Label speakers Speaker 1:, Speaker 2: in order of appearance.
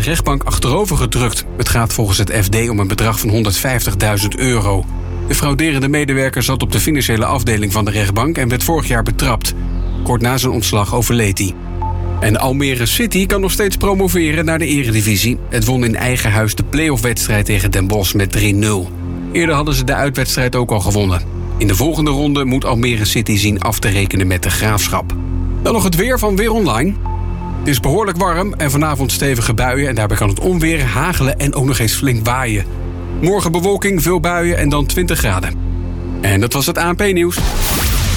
Speaker 1: rechtbank achterover gedrukt. Het gaat volgens het FD om een bedrag van €150.000. De frauderende medewerker zat op de financiële afdeling van de rechtbank en werd vorig jaar betrapt. Kort na zijn ontslag overleed hij. En Almere City kan nog steeds promoveren naar de Eredivisie. Het won in eigen huis de play-off-wedstrijd tegen Den Bosch met 3-0. Eerder hadden ze de uitwedstrijd ook al gewonnen. In de volgende ronde moet Almere City zien af te rekenen met de Graafschap. Dan nog het weer van Weer Online. Het is behoorlijk warm en vanavond stevige buien en daarbij kan het onweer, hagelen en ook nog eens flink waaien. Morgen bewolking, veel buien en dan 20 graden. En dat was het ANP-nieuws.